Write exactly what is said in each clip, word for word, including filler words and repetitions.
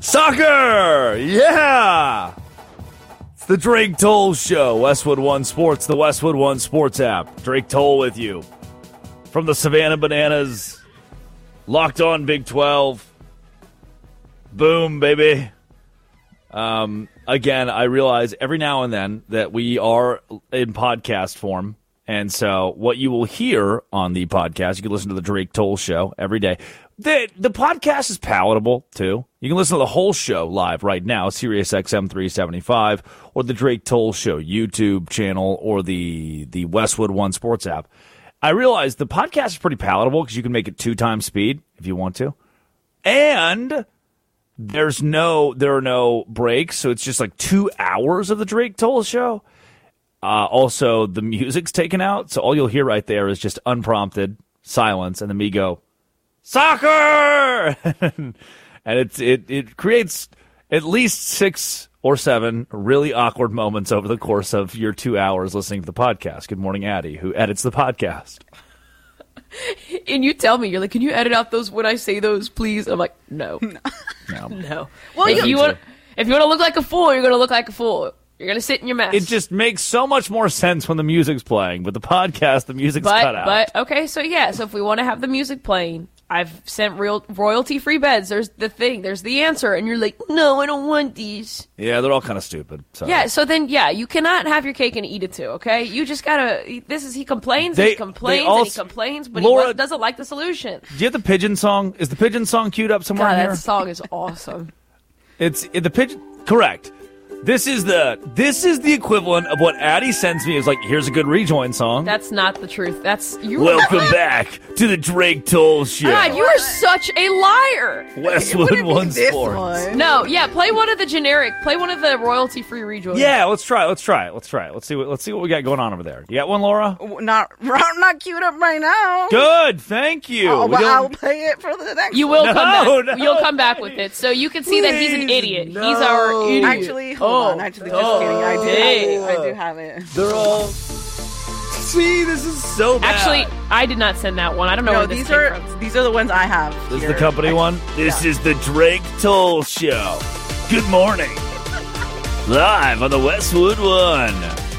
Soccer! Yeah! It's the Drake Toll Show. Westwood One Sports, the Westwood One Sports app. Drake Toll with you. From the Savannah Bananas. Locked on Big twelve. Boom, baby. Um, again, I realize every now and then that we are in podcast form. And so what you will hear on the podcast, you can listen to the Drake Toll Show every day. The the podcast is palatable, too. You can listen to the whole show live right now, Sirius X M three seventy-five, or the Drake Toll Show YouTube channel, or the, the Westwood One Sports app. I realize the podcast is pretty palatable because you can make it two times speed if you want to. And there's no there are no breaks, so it's just like two hours of the Drake Toll Show. Uh, also, the music's taken out, so all you'll hear right there is just unprompted silence, and then me go, soccer! And it's, it, it creates at least six or seven really awkward moments over the course of your two hours listening to the podcast. Good morning, Addie, who edits the podcast. And you tell me, you're like, can you edit out those when I say those, please? I'm like, no. No. No. Well, if you, want, if you want to look like a fool, you're going to look like a fool. You're going to sit in your mess. It just makes so much more sense when the music's playing. But the podcast, the music's but, cut out. But, okay, so yeah, so if we want to have the music playing, I've sent real royalty-free beds. There's the thing. There's the answer. And you're like, no, I don't want these. Yeah, they're all kind of stupid. Sorry. Yeah, so then, yeah, you cannot have your cake and eat it too, okay? You just got to, this is, he complains They- and he complains they also- and he complains, but Laura- he doesn't like the solution. Do you have the pigeon song? Is the pigeon song queued up somewhere God, in that here? song is awesome. It's it, the pigeon. Correct. This is the this is the equivalent of what Addie sends me. Is like, here's a good rejoin song. That's not the truth. That's you. Welcome back to the Drake Toll Show. God, you are such a liar. Westwood One This Sports. one. No, yeah, play one of the generic. Play one of the royalty-free rejoins. Yeah, let's try. it. Let's try it. Let's try it. Let's see what let's see what we got going on over there. You got one, Laura? Not, not queued up right now. Good, thank you. Oh, We but don't- I'll play it for the next You one. will No, come back. no, You'll come back with it, so you can see that he's an Please, idiot. no. He's our idiot. Actually, hold Oh, on. Actually, just oh, kidding. I do, hey. have it. I do have it. They're all. See, this is so bad. Actually, I did not send that one. I don't know No, where this these came are from. these are the ones I have. This is here. the company one. This yeah. is the Drake Toll Show. Good morning. Live on the Westwood One.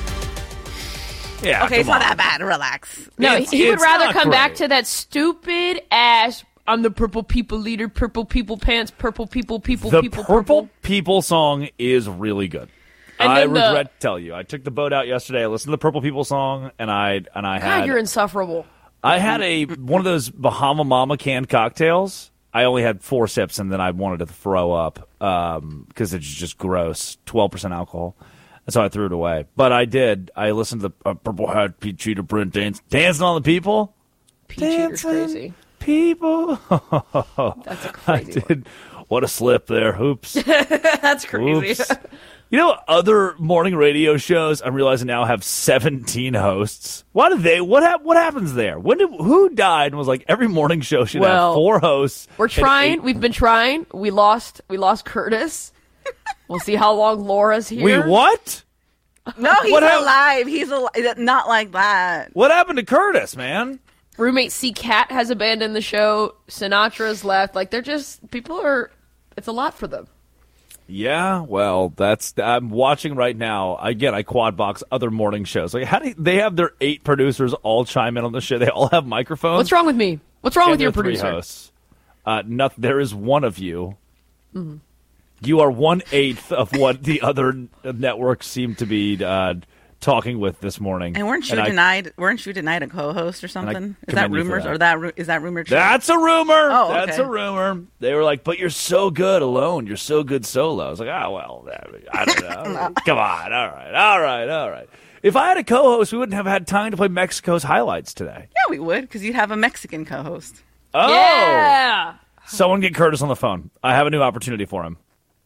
Yeah. Okay, come it's not on. that bad. Relax. No, It's- he would it's rather not come back great. to that stupid ass. I'm the purple people leader, purple people pants, purple people, people, The people, Purple People song is really good. And I then the- regret to tell you, I took the boat out yesterday. I listened to the Purple People song, and I and I God, had you're insufferable. I had a one of those Bahama Mama canned cocktails. I only had four sips, and then I wanted to throw up because it's just gross. Twelve percent alcohol, and so I threw it away. But I did. I listened to the uh, Purple Hat Pete Cheetah Print dance, dancing on the people. Pete Cheater's Dancing crazy. People. That's a I crazy one. did. What a slip there. Oops. That's crazy. Oops. You know, other morning radio shows I'm realizing now have seventeen hosts. Why do they? What hap- What happens there? When did who died and was like every morning show should Well, have four hosts? We're and trying. eight- We've been trying. We lost. We lost Curtis. We'll see how long Laura's here. We what? No, he's What hap- alive. He's alive. Not like that. What happened to Curtis, man? Roommate C Cat has abandoned the show. Sinatra's left. Like they're just people are. It's a lot for them. Yeah, well, that's I'm watching right now. Again, I quad box other morning shows. Like, how do you, they have their eight producers all chime in on the show? They all have microphones. What's wrong with me? What's wrong And with your there are three producer? hosts. Uh, no, there is one of you. Mm-hmm. You are one eighth of what the other networks seem to be uh, talking with this morning. And weren't you I- denied? Weren't you denied a co-host or something? Is that commend you for rumors that. or that ru- is that rumor true? That's a rumor. Oh, That's okay. a rumor. They were like, but you're so good alone. You're so good solo. I was like, oh, well, I don't know. Come on. All right. All right. All right. If I had a co-host, we wouldn't have had time to play Mexico's highlights today. Yeah, we would because you'd have a Mexican co-host. Oh. Yeah. Someone get Curtis on the phone. I have a new opportunity for him.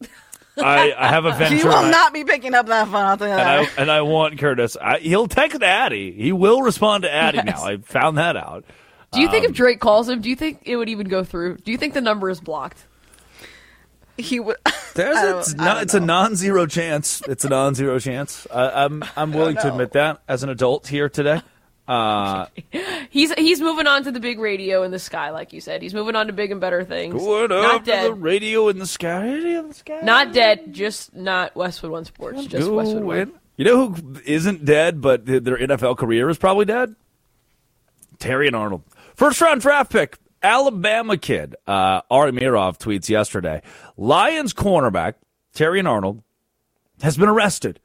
I, I have a venture. He will and I- not be picking up that phone. I'll tell you And that. I, and I want Curtis. I, he'll text Addie. He will respond to Addie now. I found that out. Do you Um, think if Drake calls him, do you think it would even go through? Do you think the number is blocked? He would. There's I a, don't- it's, I not, don't it's a know. non-zero chance. It's a non-zero chance. I, I'm I'm willing to know. admit that as an adult here today. Uh, he's he's moving on to the big radio in the sky, like you said. He's moving on to big and better things. going Not up to dead. the radio in the sky. Radio in the sky. Not dead, just not Westwood One Sports. Just Westwood One. You know who isn't dead, but their N F L career is probably dead? Terrion Arnold. First round draft pick, Alabama kid. Uh, Ari Mirov tweets yesterday. Lions cornerback, Terrion Arnold, has been arrested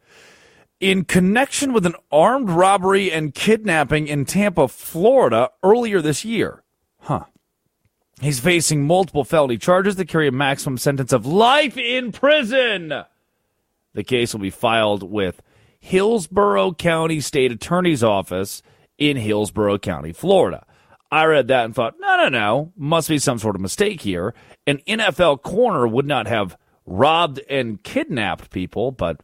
in connection with an armed robbery and kidnapping in Tampa, Florida earlier this year. Huh. He's facing multiple felony charges that carry a maximum sentence of life in prison. The case will be filed with Hillsborough County State Attorney's Office in Hillsborough County, Florida. I read that and thought, no, no, no, must be some sort of mistake here. An N F L corner would not have robbed and kidnapped people, but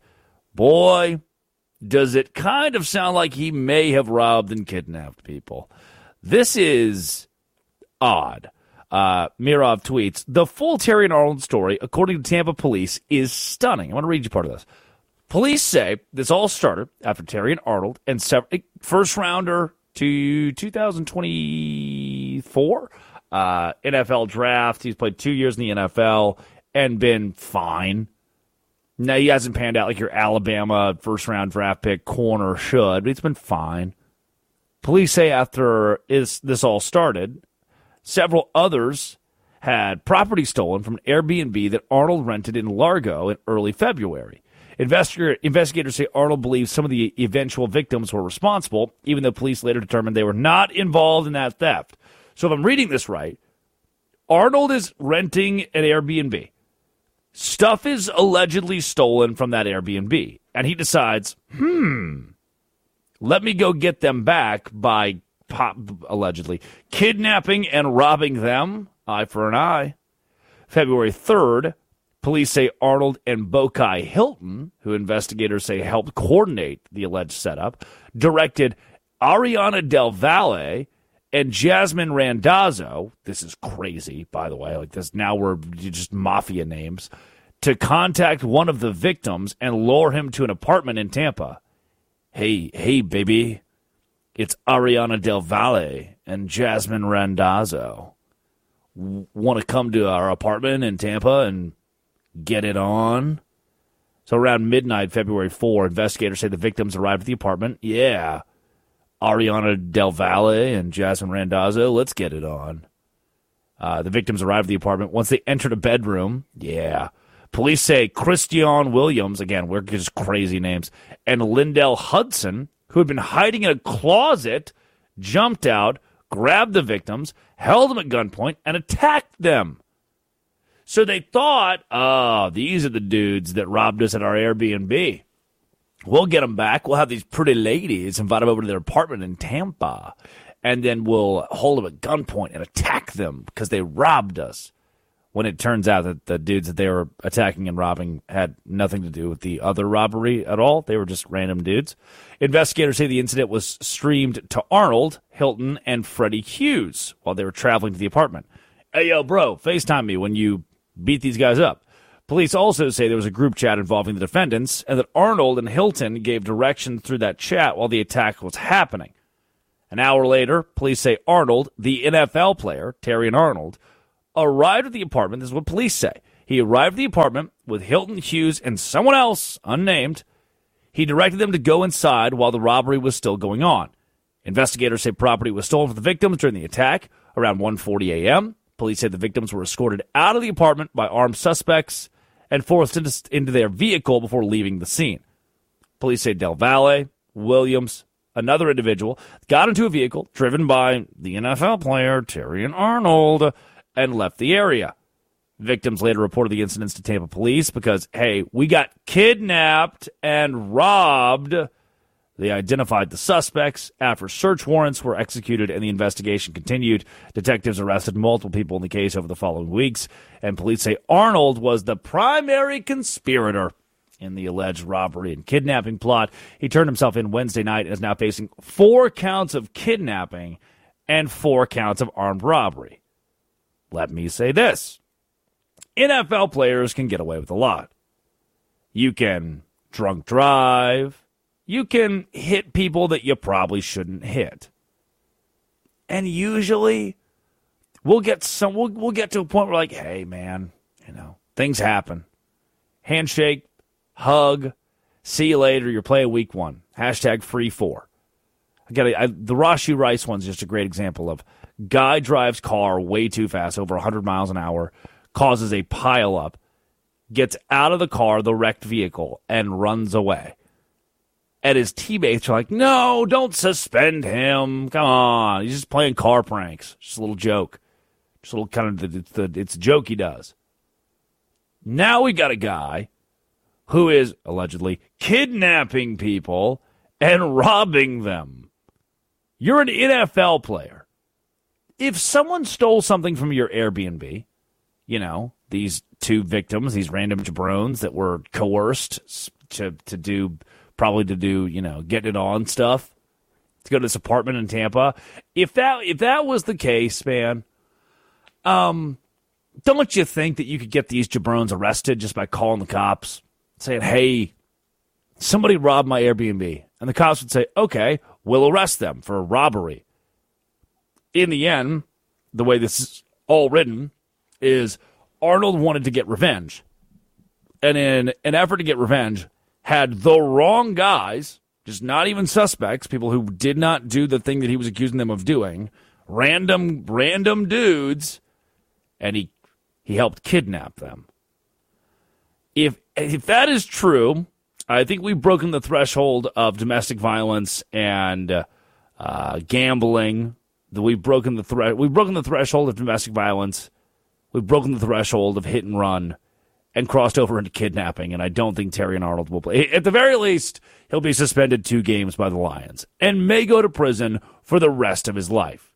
boy, does it kind of sound like he may have robbed and kidnapped people. This is odd. Uh, Mirov tweets, the full Terrion Arnold story, according to Tampa police, is stunning. I want to read you part of this. Police say this all started after Terrion Arnold and several first-rounder to two thousand twenty-four uh, N F L draft. He's played two years in the N F L and been fine. Now, he hasn't panned out like your Alabama first-round draft pick corner should, but he's been fine. Police say after is, this all started, several others had property stolen from an Airbnb that Arnold rented in Largo in early February. Investigator, investigators say Arnold believes some of the eventual victims were responsible, even though police later determined they were not involved in that theft. So if I'm reading this right, Arnold is renting an Airbnb. Stuff is allegedly stolen from that Airbnb. And he decides, hmm, let me go get them back by, pop, allegedly, kidnapping and robbing them. Eye for an eye. February third, police say Arnold and Bokai Hilton, who investigators say helped coordinate the alleged setup, directed Ariana Del Valle and Jasmine Randazzo, this is crazy, by the way, like this now we're just mafia names, to contact one of the victims and lure him to an apartment in Tampa. Hey, hey, baby, it's Ariana Del Valle and Jasmine Randazzo. Want to come to our apartment in Tampa and get it on? So around midnight, February fourth, investigators say the victims arrived at the apartment. Yeah, Ariana Del Valle and Jasmine Randazzo, let's get it on. Uh, the victims arrived at the apartment. Once they entered a bedroom, yeah. Police say Christian Williams, again, we're just crazy names, and Lindell Hudson, who had been hiding in a closet, jumped out, grabbed the victims, held them at gunpoint, and attacked them. So they thought, oh, these are the dudes that robbed us at our Airbnb. We'll get them back. We'll have these pretty ladies invite them over to their apartment in Tampa, and then we'll hold them at gunpoint and attack them because they robbed us. When it turns out that the dudes that they were attacking and robbing had nothing to do with the other robbery at all. They were just random dudes. Investigators say the incident was streamed to Arnold, Hilton, and Freddie Hughes while they were traveling to the apartment. Hey, yo, bro, FaceTime me when you beat these guys up. Police also say there was a group chat involving the defendants and that Arnold and Hilton gave directions through that chat while the attack was happening. An hour later, police say Arnold, the N F L player, Terrion Arnold, arrived at the apartment. This is what police say. He arrived at the apartment with Hilton, Hughes, and someone else, unnamed. He directed them to go inside while the robbery was still going on. Investigators say property was stolen from the victims during the attack around one forty a.m. Police say the victims were escorted out of the apartment by armed suspects and forced into, into their vehicle before leaving the scene. Police say Del Valle, Williams, another individual, got into a vehicle driven by the N F L player Terrion Arnold and left the area. Victims later reported the incidents to Tampa police because, hey, we got kidnapped and robbed. They identified the suspects after search warrants were executed and the investigation continued. Detectives arrested multiple people in the case over the following weeks, and police say Arnold was the primary conspirator in the alleged robbery and kidnapping plot. He turned himself in Wednesday night and is now facing four counts of kidnapping and four counts of armed robbery. Let me say this. N F L players can get away with a lot. You can drunk drive. you can hit people that you probably shouldn't hit. And usually we'll get some we'll, we'll get to a point where like, hey man, you know, things happen. Handshake, hug, see you later, you're playing week one. Hashtag free four. I got the Rashee Rice one's just a great example of guy drives car way too fast, over one hundred miles an hour, causes a pileup, gets out of the car, the wrecked vehicle, and runs away. And his teammates are like, no, don't suspend him. Come on. He's just playing car pranks. Just a little joke. Just a little kind of, it's, the, it's a joke he does. Now we got a guy who is allegedly kidnapping people and robbing them. You're an N F L player. If someone stole something from your Airbnb, you know, these two victims, these random jabrones that were coerced to, to do... Probably to do, you know, get it on stuff, to go to this apartment in Tampa. If that if that was the case, man, um, don't you think that you could get these jabrones arrested just by calling the cops, saying, hey, somebody robbed my Airbnb? And the cops would say, okay, we'll arrest them for robbery. In the end, the way this is all written is Arnold wanted to get revenge. And in an effort to get revenge, had the wrong guys, just not even suspects, people who did not do the thing that he was accusing them of doing, random random dudes, and he he helped kidnap them. If if that is true, I think we've broken the threshold of domestic violence and uh, gambling. We've broken the thre- we've broken the threshold of domestic violence. We've broken the threshold of hit and run. And crossed over into kidnapping, and I don't think Terrion Arnold will play. At the very least, he'll be suspended two games by the Lions and may go to prison for the rest of his life.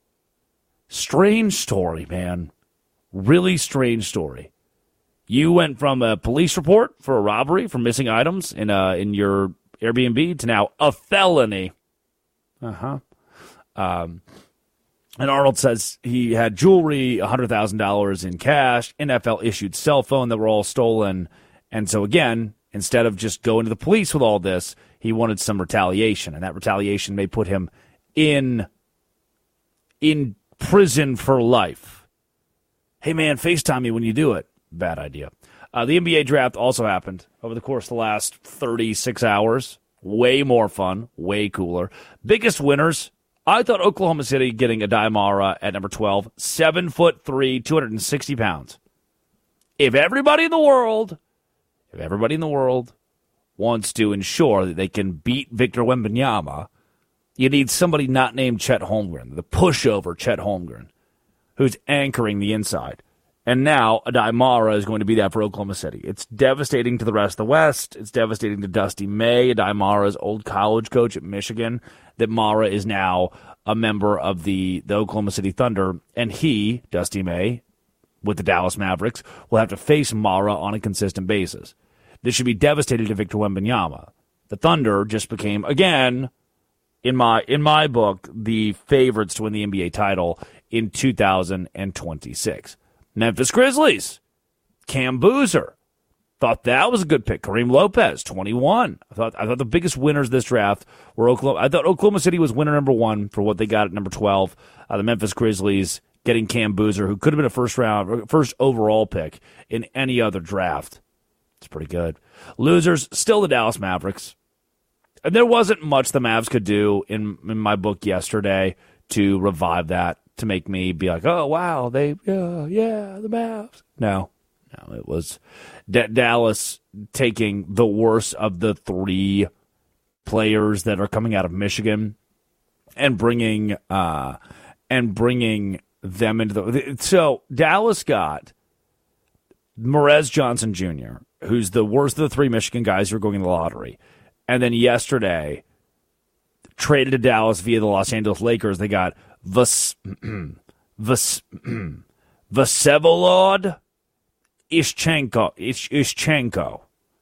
Strange story, man. Really strange story. You went from a police report for a robbery for missing items in uh, in your Airbnb to now a felony. Uh-huh. Um And Arnold says he had jewelry, one hundred thousand dollars in cash, N F L-issued cell phone that were all stolen. And so, again, instead of just going to the police with all this, he wanted some retaliation. And that retaliation may put him in, in prison for life. Hey, man, FaceTime me when you do it. Bad idea. Uh, the N B A draft also happened over the course of the last thirty-six hours. Way more fun, way cooler. Biggest winners. I thought Oklahoma City getting Adai Mara at number twelve, seven foot three, two hundred sixty pounds. If everybody in the world, if everybody in the world wants to ensure that they can beat Victor Wembanyama, you need somebody not named Chet Holmgren, the pushover Chet Holmgren, who's anchoring the inside. And now Adai Mara is going to be that for Oklahoma City. It's devastating to the rest of the West. It's devastating to Dusty May, Adai Mara's old college coach at Michigan, that Mara is now a member of the, the Oklahoma City Thunder. And he, Dusty May, with the Dallas Mavericks, will have to face Mara on a consistent basis. This should be devastating to Victor Wembanyama. The Thunder just became, again, in my in my book, the favorites to win the N B A title in two thousand twenty-six. Memphis Grizzlies, Cam Boozer. Thought that was a good pick. Kareem Lopez, twenty-one. I thought I thought the biggest winners this draft were Oklahoma. I thought Oklahoma City was winner number one for what they got at number twelve. Uh, the Memphis Grizzlies getting Cam Boozer, who could have been a first round, first overall pick in any other draft. It's pretty good. Losers, still the Dallas Mavericks. And there wasn't much the Mavs could do in, in my book yesterday to revive that, to make me be like, oh, wow, they, yeah, yeah, the Mavs. No, no, it was D- Dallas taking the worst of the three players that are coming out of Michigan and bringing uh, and bringing them into the. So Dallas got Morez Johnson Junior, who's the worst of the three Michigan guys who are going in the lottery, and then yesterday traded to Dallas via the Los Angeles Lakers. They got Vas, Vas, Vsevolod Ishchenko. Ish, Ishchenko.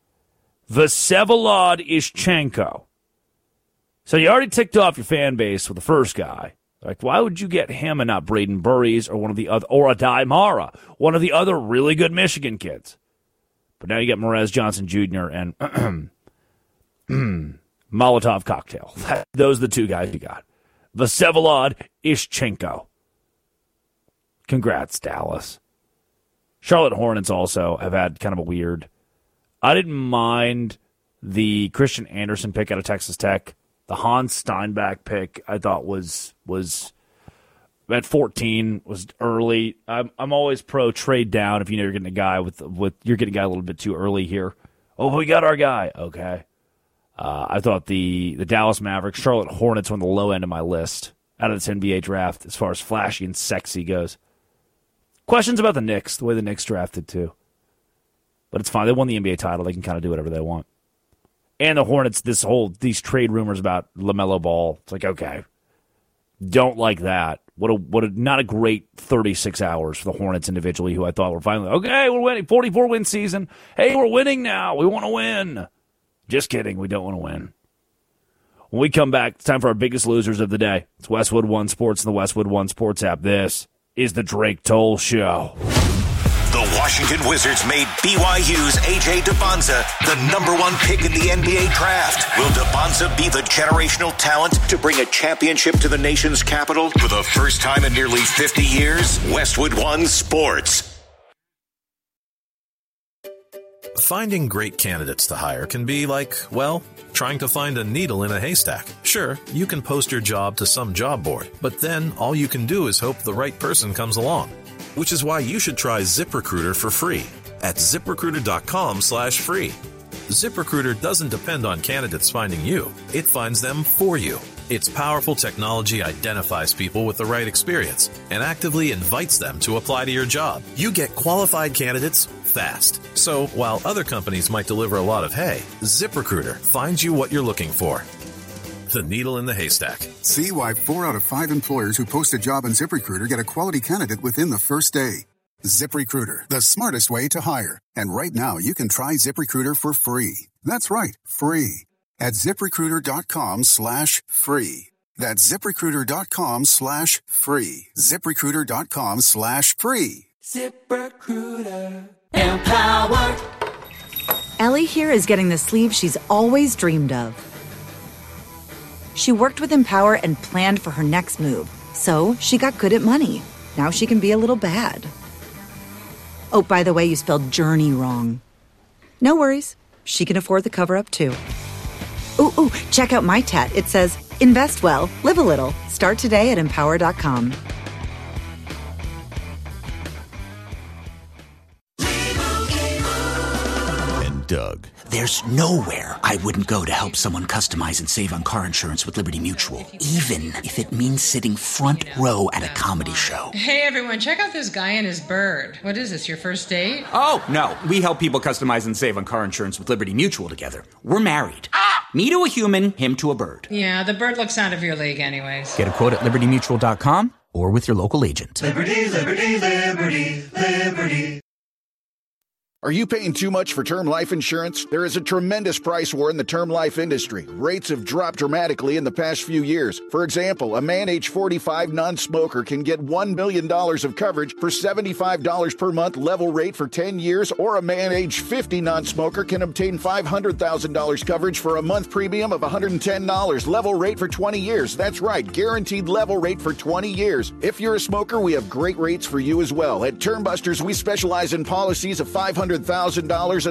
Vsevolod Ishchenko. So you already ticked off your fan base with the first guy. Like, why would you get him and not Braden Burries or one of the other, or Adai Mara, one of the other really good Michigan kids? But now you get Morez Johnson Junior and Molotov cocktail. Those are the two guys you got. Vsevolod Ishchenko. Congrats, Dallas. Charlotte Hornets also have had kind of a weird. I didn't mind the Christian Anderson pick out of Texas Tech. The Hans Steinbach pick I thought was was at fourteen was early. I'm I'm always pro trade down if you know you're getting a guy with with you're getting a guy a little bit too early here. Oh, we got our guy. Okay. Uh, I thought the the Dallas Mavericks, Charlotte Hornets were on the low end of my list out of this N B A draft as far as flashy and sexy goes. Questions about the Knicks, the way the Knicks drafted too. But it's fine. They won the N B A title. They can kind of do whatever they want. And the Hornets, this whole, these trade rumors about LaMelo Ball. It's like, okay, don't like that. What a, what a, not a great thirty-six hours for the Hornets individually, who I thought were finally, okay, we're winning, forty-four win season. Hey, we're winning now. We want to win. Just kidding. We don't want to win. When we come back, it's time for our biggest losers of the day. It's Westwood One Sports and the Westwood One Sports app. This is the Drake Toll Show. The Washington Wizards made B Y U's A J Dubonza the number one pick in the N B A draft. Will Dubonza be the generational talent to bring a championship to the nation's capital for the first time in nearly fifty years? Westwood One Sports. Finding great candidates to hire can be like, well, trying to find a needle in a haystack. Sure, you can post your job to some job board, but then all you can do is hope the right person comes along. Which is why you should try ZipRecruiter for free at ZipRecruiter.com slash free. ZipRecruiter doesn't depend on candidates finding you. It finds them for you. Its powerful technology identifies people with the right experience and actively invites them to apply to your job. You get qualified candidates fast. So while other companies might deliver a lot of hay, ZipRecruiter finds you what you're looking for. The needle in the haystack. See why four out of five employers who post a job on ZipRecruiter get a quality candidate within the first day. ZipRecruiter, the smartest way to hire. And right now, you can try ZipRecruiter for free. That's right, free. At ZipRecruiter.com slash free. That's ZipRecruiter.com slash free. ZipRecruiter.com slash free. ZipRecruiter. Empower. Ellie here is getting the sleeve she's always dreamed of. She worked with Empower and planned for her next move, so she got good at money. Now she can be a little bad. Oh, by the way, you spelled journey wrong. No worries. She can afford the cover-up, too. Ooh, ooh, check out my tat. It says, invest well, live a little. Start today at empower dot com. And Doug. There's nowhere I wouldn't go to help someone customize and save on car insurance with Liberty Mutual, even if it means sitting front row at a comedy show. Hey everyone, check out this guy and his bird. What is this, your first date? Oh, no, we help people customize and save on car insurance with Liberty Mutual together. We're married. Ah! Me to a human, him to a bird. Yeah, the bird looks out of your league anyways. Get a quote at liberty mutual dot com or with your local agent. Liberty, liberty, liberty, liberty. Are you paying too much for term life insurance? There is a tremendous price war in the term life industry. Rates have dropped dramatically in the past few years. For example, a man age forty-five non-smoker can get one million dollars of coverage for seventy-five dollars per month level rate for ten years, or a man age fifty non-smoker can obtain five hundred thousand dollars coverage for a month premium of one hundred ten dollars level rate for twenty years. That's right, guaranteed level rate for twenty years. If you're a smoker, we have great rates for you as well. At Term Busters, we specialize in policies of five hundred thousand dollars and